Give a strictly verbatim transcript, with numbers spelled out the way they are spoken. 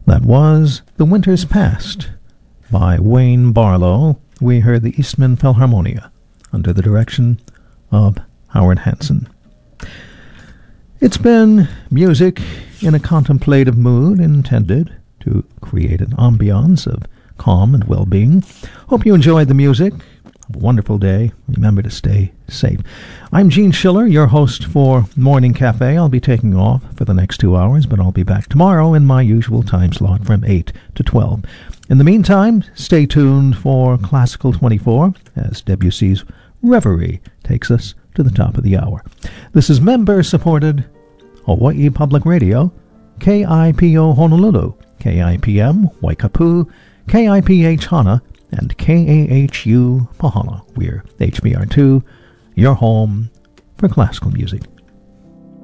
That was The Winter's Past by Wayne Barlow. We heard the Eastman Philharmonia under the direction of Howard Hanson. It's been music in a contemplative mood intended to create an ambiance of calm and well-being. Hope you enjoyed the music. Have a wonderful day. Remember to stay safe. I'm Gene Schiller, your host for Morning Cafe. I'll be taking off for the next two hours, but I'll be back tomorrow in my usual time slot from eight to twelve. In the meantime, stay tuned for Classical twenty-four as Debussy's Reverie takes us to the top of the hour. This is member-supported Hawaii Public Radio, K I P O Honolulu, K I P M Waikapu, K I P H Hana, and K A H U Pahala. We're H B R two, your home for classical music.